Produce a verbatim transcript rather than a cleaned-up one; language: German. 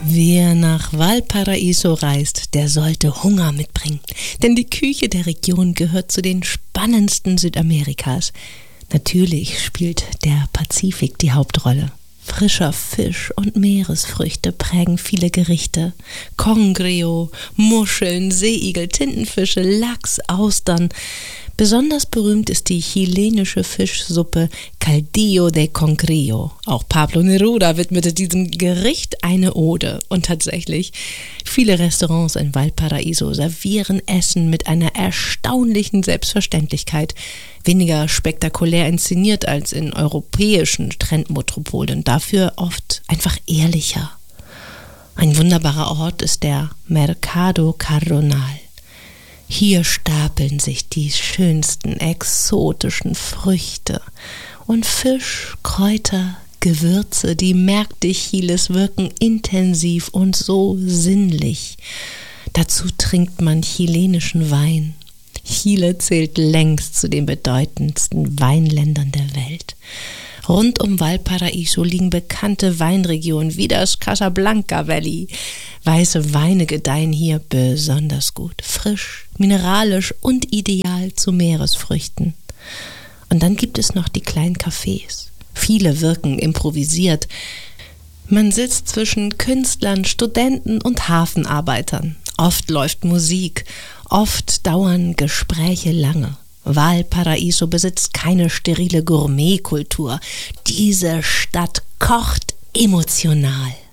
Wer nach Valparaíso reist, der sollte Hunger mitbringen. Denn die Küche der Region gehört zu den spannendsten Südamerikas. Natürlich spielt der Pazifik die Hauptrolle. Frischer Fisch und Meeresfrüchte prägen viele Gerichte. Congrio, Muscheln, Seeigel, Tintenfische, Lachs, Austern. Besonders berühmt ist die chilenische Fischsuppe Caldillo de Congrio. Auch Pablo Neruda widmete diesem Gericht eine Ode. Und tatsächlich, viele Restaurants in Valparaíso servieren Essen mit einer erstaunlichen Selbstverständlichkeit. Weniger spektakulär inszeniert als in europäischen Trendmetropolen, dafür oft einfach ehrlicher. Ein wunderbarer Ort ist der Mercado Cardonal. Hier stapeln sich die schönsten exotischen Früchte und Fisch, Kräuter, Gewürze. Die Märkte Chiles wirken intensiv und so sinnlich. Dazu trinkt man chilenischen Wein. Chile zählt längst zu den bedeutendsten Weinländern der Welt. Rund um Valparaíso liegen bekannte Weinregionen wie das Casablanca Valley. Weiße Weine gedeihen hier besonders gut, frisch, mineralisch und ideal zu Meeresfrüchten. Und dann gibt es noch die kleinen Cafés. Viele wirken improvisiert. Man sitzt zwischen Künstlern, Studenten und Hafenarbeitern. Oft läuft Musik, oft dauern Gespräche lange. Valparaíso besitzt keine sterile Gourmetkultur. Diese Stadt kocht emotional.